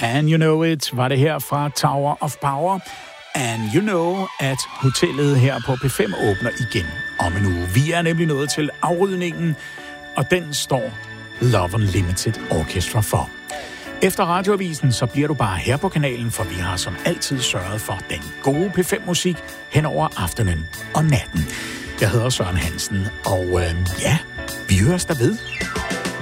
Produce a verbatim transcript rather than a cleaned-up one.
And You Know It var det her fra Tower of Power. And you know, at hotellet her på P fem åbner igen om en uge. Vi er nemlig nået til afrydningen, og den står Love Unlimited Orchestra for. Efter radioavisen, så bliver du bare her på kanalen, for vi har som altid sørget for den gode P fem musik hen over aftenen og natten. Jeg hedder Søren Hansen, og øh, ja, vi høres der ved.